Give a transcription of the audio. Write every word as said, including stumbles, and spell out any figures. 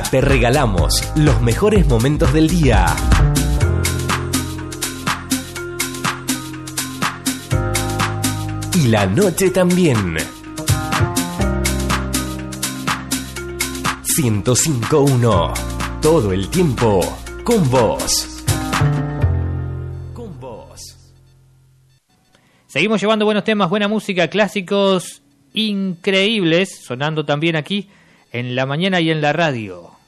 Te regalamos los mejores momentos del día. Y la noche también. ciento cinco punto uno. Todo el tiempo con vos. Con vos. Seguimos llevando buenos temas, buena música, clásicos increíbles, sonando también aquí en la mañana y en la radio.